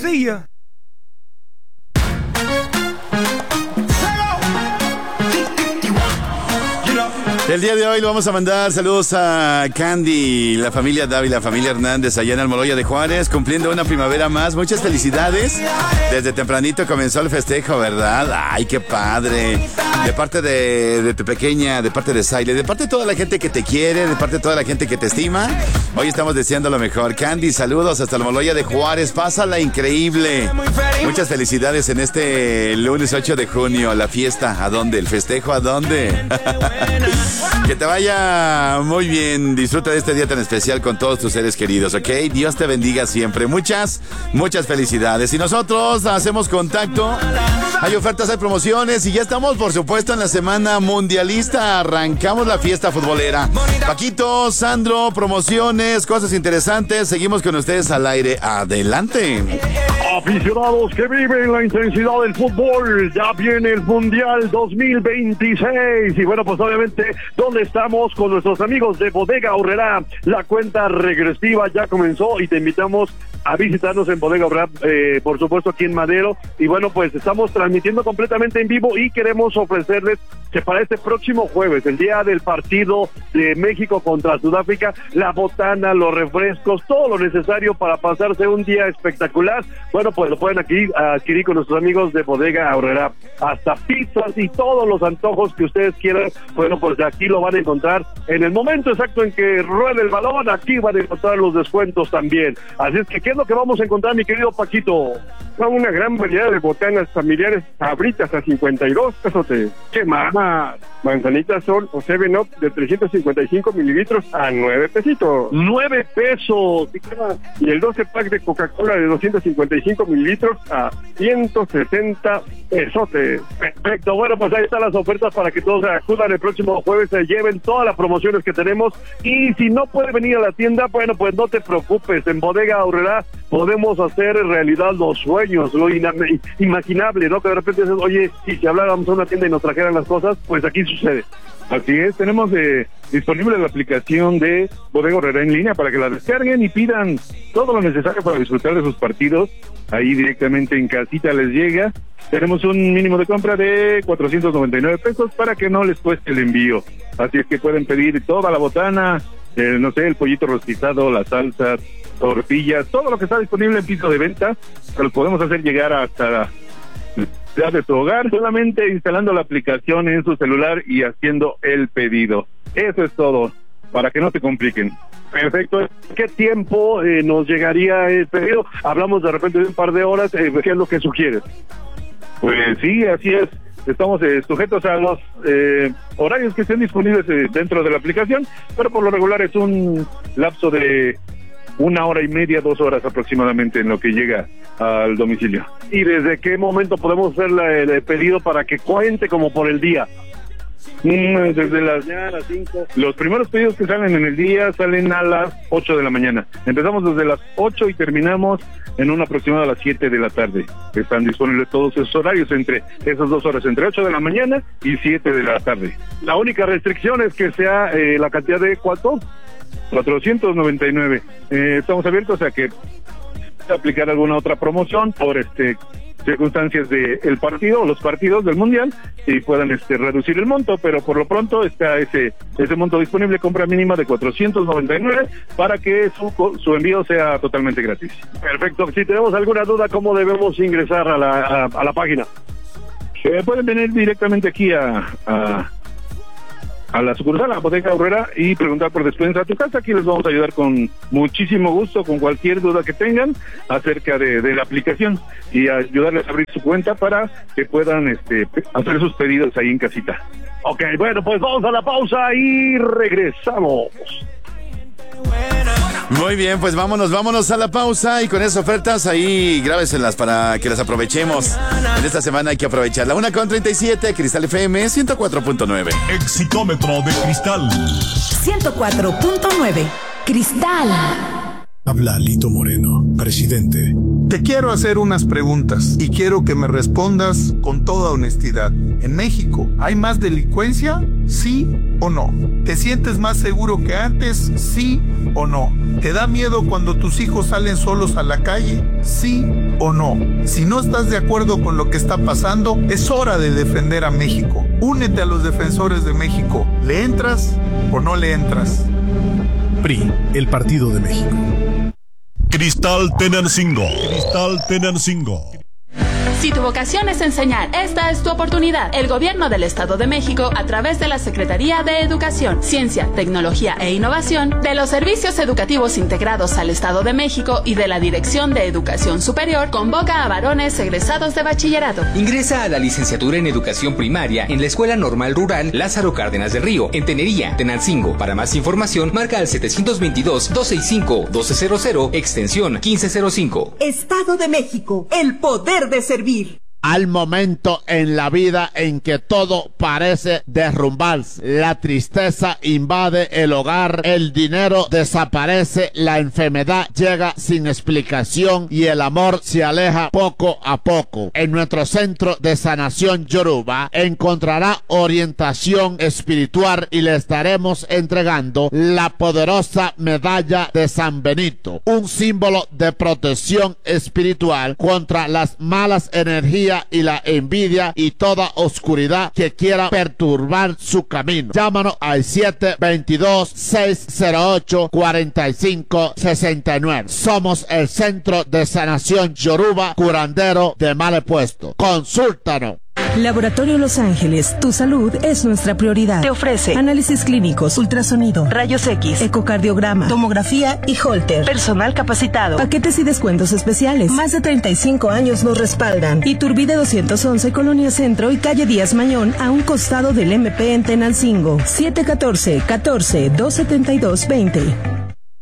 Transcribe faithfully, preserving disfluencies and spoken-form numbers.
See ya. El día de hoy le vamos a mandar saludos a Candy, la familia Dávila, la familia Hernández, allá en Almoloya de Juárez, cumpliendo una primavera más. Muchas felicidades. Desde tempranito comenzó el festejo, ¿verdad? Ay, qué padre. De parte de, de tu pequeña, de parte de Saile, de parte de toda la gente que te quiere, de parte de toda la gente que te estima. Hoy estamos deseando lo mejor. Candy, saludos hasta Almoloya de Juárez. Pásala increíble. Muchas felicidades en este lunes ocho de junio. La fiesta, ¿a dónde? El festejo, ¿a dónde? Que te vaya muy bien. Disfruta de este día tan especial con todos tus seres queridos, ¿ok? Dios te bendiga siempre. Muchas, muchas felicidades. Y nosotros hacemos contacto. Hay ofertas, hay promociones y ya estamos, por supuesto, en la semana mundialista. Arrancamos la fiesta futbolera. Paquito, Sandro, promociones, cosas interesantes. Seguimos con ustedes al aire. Adelante. Aficionados que viven la intensidad del fútbol, ya viene el Mundial dos mil veintiséis y bueno, pues obviamente, ¿dónde estamos? Con nuestros amigos de Bodega Aurrerá. La cuenta regresiva ya comenzó y te invitamos a visitarnos en Bodega Aurrerá, eh, por supuesto aquí en Madero, y bueno, pues estamos transmitiendo completamente en vivo y queremos ofrecerles que para este próximo jueves, el día del partido de México contra Sudáfrica, la botana, los refrescos, todo lo necesario para pasarse un día espectacular. Bueno, pues lo pueden aquí adquirir con nuestros amigos de Bodega Aurrerá. Hasta pizzas y todos los antojos que ustedes quieran, bueno, pues aquí lo van a encontrar en el momento exacto en que ruede el balón. Aquí van a encontrar los descuentos también. Así es que, ¿qué es lo que vamos a encontrar, mi querido Paquito? Una gran variedad de botanas familiares, Sabritas a cincuenta y dos pesos. ¿Qué más? Manzanitas Sol o Seven Up de trescientos cincuenta y cinco mililitros a nueve pesitos. ¡Nueve pesos! Y el doce pack de Coca-Cola de doscientos cincuenta y cinco mililitros a ciento sesenta pesos. Perfecto, bueno, pues ahí están las ofertas para que todos acudan el próximo jueves, se lleven todas las promociones que tenemos. Y si no puede venir a la tienda, bueno, pues no te preocupes, en Bodega Aurrerá podemos hacer realidad los sueños, lo inimaginable, ¿no? Que de repente dices, oye, y si habláramos a una tienda y nos trajeran las cosas, pues aquí sucede. Así es, tenemos eh, disponible la aplicación de Bodega Aurrerá en línea para que la descarguen y pidan todo lo necesario para disfrutar de sus partidos. Ahí directamente en casita les llega. Tenemos un mínimo de compra de cuatrocientos noventa y nueve pesos para que no les cueste el envío. Así es que pueden pedir toda la botana, eh, no sé, el pollito rostizado, las salsas, tortillas, todo lo que está disponible en piso de venta, se lo podemos hacer llegar hasta la de tu hogar, solamente instalando la aplicación en su celular y haciendo el pedido. Eso es todo, para que no te compliquen. Perfecto. ¿Qué tiempo eh, nos llegaría el pedido? Hablamos de repente de un par de horas, eh, ¿qué es lo que sugieres? Pues sí, así es. Estamos eh, sujetos a los eh, horarios que estén disponibles eh, dentro de la aplicación, pero por lo regular es un lapso de una hora y media, dos horas aproximadamente en lo que llega al domicilio. ¿Y desde qué momento podemos hacer la, el pedido para que cuente como por el día? Mm, desde las, las cinco. Los primeros pedidos que salen en el día salen a las ocho de la mañana. Empezamos desde las ocho y terminamos en un aproximado a las siete de la tarde. Están disponibles todos esos horarios entre esas dos horas, entre ocho de la mañana y siete de la tarde. La única restricción es que sea eh, la cantidad de ¿cuánto? cuatrocientos noventa y nueve. Eh, estamos abiertos a que aplicar alguna otra promoción por este circunstancias de el partido o los partidos del mundial y puedan este reducir el monto, pero por lo pronto está ese ese monto disponible, compra mínima de cuatrocientos noventa y nueve para que su su envío sea totalmente gratis. Perfecto. Si tenemos alguna duda, ¿cómo debemos ingresar a la a, a la página? Eh, pueden venir directamente aquí a, a a la sucursal, a Bodega Aurrerá, y preguntar por Despensa a tu casa. Aquí les vamos a ayudar con muchísimo gusto, con cualquier duda que tengan acerca de, de la aplicación y ayudarles a abrir su cuenta para que puedan este hacer sus pedidos ahí en casita. Ok, bueno, pues vamos a la pausa y regresamos. Muy bien, pues vámonos, vámonos a la pausa y con esas ofertas ahí grábeselas para que las aprovechemos. En esta semana hay que aprovecharla. Una con treinta y siete, Cristal F M ciento cuatro punto nueve. Exitómetro de Cristal. ciento cuatro punto nueve. Cristal. Habla Lito Moreno, presidente. Te quiero hacer unas preguntas y quiero que me respondas con toda honestidad. ¿En México hay más delincuencia? ¿Sí o no? ¿Te sientes más seguro que antes? ¿Sí o no? ¿Te da miedo cuando tus hijos salen solos a la calle? ¿Sí o no. Si no estás de acuerdo con lo que está pasando, es hora de defender a México. Únete a los defensores de México. ¿Le entras o no le entras? P R I, el Partido de México. Cristal Tenancingo. Cristal Tenancingo. Si tu vocación es enseñar, esta es tu oportunidad. El Gobierno del Estado de México, a través de la Secretaría de Educación, Ciencia, Tecnología e Innovación, de los Servicios Educativos Integrados al Estado de México y de la Dirección de Educación Superior, convoca a varones egresados de bachillerato. Ingresa a la licenciatura en Educación Primaria en la Escuela Normal Rural Lázaro Cárdenas del Río, en Tenería, Tenancingo. Para más información, marca al setecientos veintidós, doscientos sesenta y cinco, doce cero cero, extensión quince cero cinco. Estado de México, el poder de servir. Al momento en la vida en que todo parece derrumbarse, la tristeza invade el hogar, el dinero desaparece, la enfermedad llega sin explicación y el amor se aleja poco a poco. En nuestro centro de sanación Yoruba encontrará orientación espiritual y le estaremos entregando la poderosa medalla de San Benito, un símbolo de protección espiritual contra las malas energías y la envidia y toda oscuridad que quiera perturbar su camino. Llámanos al siete veintidós, seis cero ocho, cuarenta y cinco sesenta y nueve. Somos el Centro de Sanación Yoruba, curandero de mal puesto. Consúltanos. Laboratorio Los Ángeles, tu salud es nuestra prioridad. Te ofrece análisis clínicos, ultrasonido, rayos X, ecocardiograma, tomografía y Holter. Personal capacitado. Paquetes y descuentos especiales. Más de treinta y cinco años nos respaldan. Iturbide doscientos once, Colonia Centro y calle Díaz Mañón, a un costado del M P en Tenancingo. siete uno cuatro, catorce, dos setenta y dos, veinte.